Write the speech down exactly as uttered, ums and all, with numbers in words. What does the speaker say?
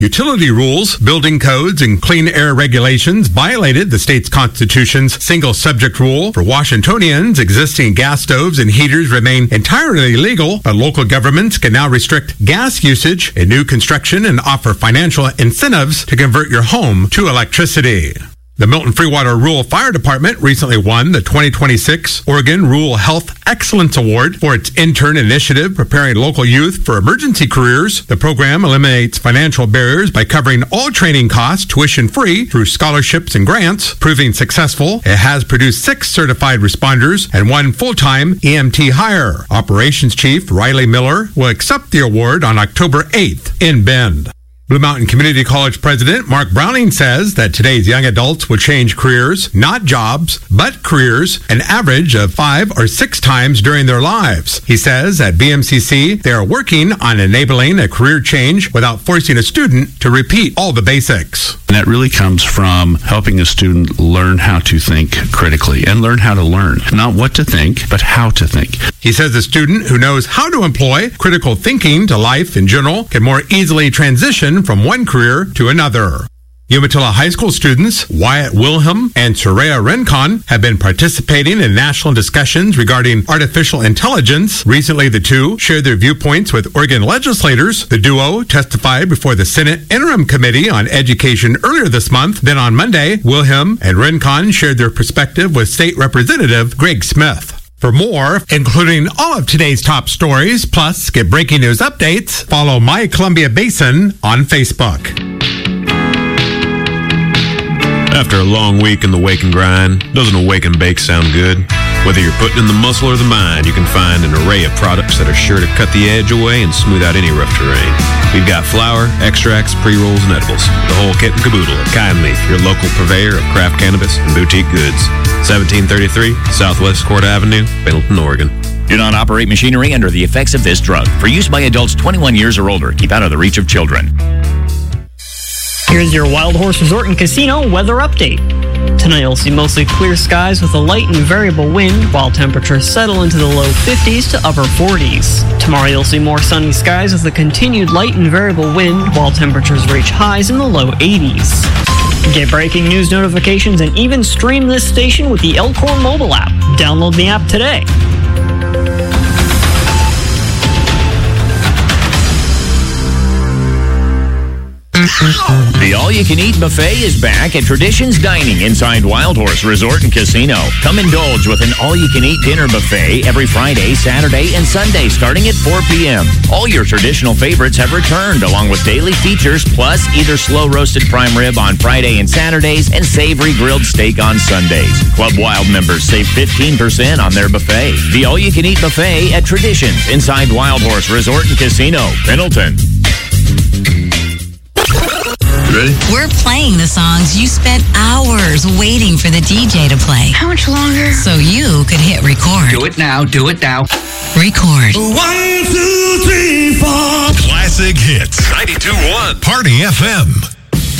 Utility rules, building codes, and clean air regulations violated the state's constitution's single subject rule. For Washingtonians, existing gas stoves and heaters remain entirely legal, but local governments can now restrict gas usage in new construction and offer financial incentives to convert your home to electricity. The Milton Freewater Rural Fire Department recently won the twenty twenty-six Oregon Rural Health Excellence Award for its intern initiative preparing local youth for emergency careers. The program eliminates financial barriers by covering all training costs tuition-free through scholarships and grants. Proving successful, it has produced six certified responders and one full-time E M T hire. Operations Chief Riley Miller will accept the award on October eighth in Bend. Blue Mountain Community College President Mark Browning says that today's young adults will change careers, not jobs, but careers, an average of five or six times during their lives. He says at B M C C, they are working on enabling a career change without forcing a student to repeat all the basics. And that really comes from helping a student learn how to think critically and learn how to learn. Not what to think, but how to think. He says a student who knows how to employ critical thinking to life in general can more easily transition from one career to another. Umatilla High School students Wyatt Wilhelm and Soraya Rincon have been participating in national discussions regarding artificial intelligence. Recently, the two shared their viewpoints with Oregon legislators. The duo testified before the Senate Interim Committee on Education earlier this month. Then on Monday, Wilhelm and Rincon shared their perspective with State Representative Greg Smith. For more, including all of today's top stories, plus get breaking news updates, follow My Columbia Basin on Facebook. After a long week in the wake and grind, doesn't a wake and bake sound good? Whether you're putting in the muscle or the mind, you can find an array of products that are sure to cut the edge away and smooth out any rough terrain. We've got flour, extracts, pre-rolls, and edibles. The whole kit and caboodle at Kind Leaf, your local purveyor of craft cannabis and boutique goods. seventeen thirty-three Southwest Court Avenue, Pendleton, Oregon. Do not operate machinery under the effects of this drug. For use by adults twenty-one years or older. Keep out of the reach of children. Here's your Wild Horse Resort and Casino weather update. Tonight you'll see mostly clear skies with a light and variable wind, while temperatures settle into the low fifties to upper forties. Tomorrow you'll see more sunny skies with a continued light and variable wind, while temperatures reach highs in the low eighties. Get breaking news notifications and even stream this station with the Elkhorn mobile app. Download the app today. The all-you-can-eat buffet is back at Traditions Dining inside Wild Horse Resort and Casino. Come indulge with an all-you-can-eat dinner buffet every Friday, Saturday, and Sunday starting at four p.m. All your traditional favorites have returned, along with daily features, plus either slow-roasted prime rib on Friday and Saturdays and savory grilled steak on Sundays. Club Wild members save fifteen percent on their buffet. The all-you-can-eat buffet at Traditions inside Wild Horse Resort and Casino, Pendleton. Ready? We're playing the songs you spent hours waiting for the D J to play. How much longer? So you could hit record. Do it now, do it now. Record. One, two, three, four. Classic hits. ninety-two point one. Party F M.